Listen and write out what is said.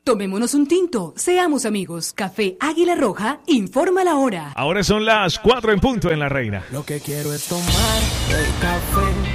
Tomémonos un tinto, seamos amigos. Café Águila Roja, informa la hora. Ahora son las 4 en punto en La Reina. Lo que quiero es tomar el café